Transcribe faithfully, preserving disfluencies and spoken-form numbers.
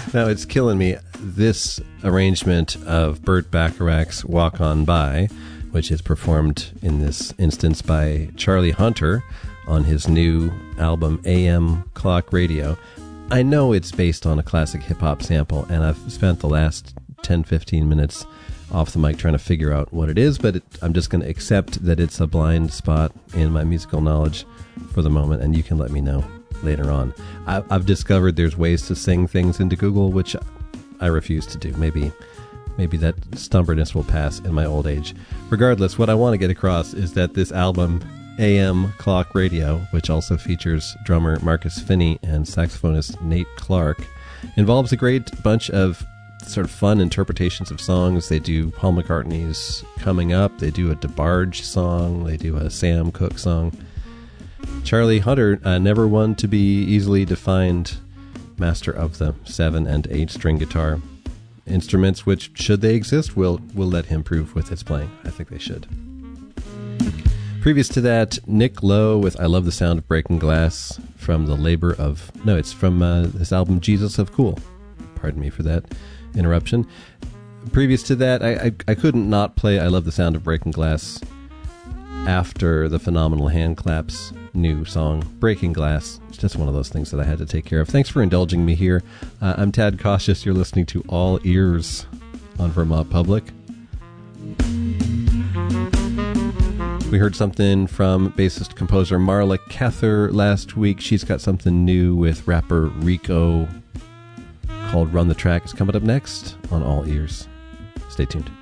No, it's killing me. This arrangement of Burt Bacharach's Walk On By, which is performed in this instance by Charlie Hunter on his new album A M Clock Radio. I know it's based on a classic hip-hop sample, and I've spent the last ten, fifteen minutes off the mic trying to figure out what it is, but it, I'm just going to accept that it's a blind spot in my musical knowledge for the moment, and you can let me know later on. I, I've discovered there's ways to sing things into Google, which I refuse to do. Maybe maybe that stubbornness will pass in my old age. Regardless, what I want to get across is that this album, A M Clock Radio, which also features drummer Marcus Finney and saxophonist Nate Clark, involves a great bunch of sort of fun interpretations of songs. They do Paul McCartney's Coming Up, they do a DeBarge song, they do a Sam Cooke song. Charlie Hunter, uh, never one to be easily defined master of the seven and eight string guitar instruments, which, should they exist, will will let him prove with his playing. I think they should. Previous to that, Nick Lowe with I Love the Sound of Breaking Glass from the labor of... No, it's from uh, this album, Jesus of Cool. Pardon me for that interruption. Previous to that, I, I, I couldn't not play I Love the Sound of Breaking Glass after the Phenomenal Handclaps new song, Breaking Glass. It's just one of those things that I had to take care of. Thanks for indulging me here. Uh, I'm Tad Cautious. You're listening to All Ears on Vermont Public. We heard something from bassist-composer Marla Cather last week. She's got something new with rapper Rico called Run the Track. It's coming up next on All Ears. Stay tuned.